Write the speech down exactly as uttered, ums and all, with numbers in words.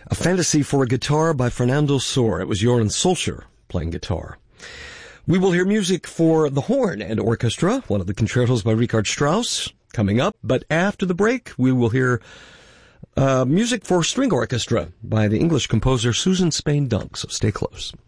A Fantasy for a Guitar by Fernando Sor. It was Joran Solskjaer playing guitar. We will hear music for the horn and orchestra, one of the concertos by Richard Strauss, coming up. But after the break, we will hear uh, music for string orchestra by the English composer Susan Spain Dunk. So stay close.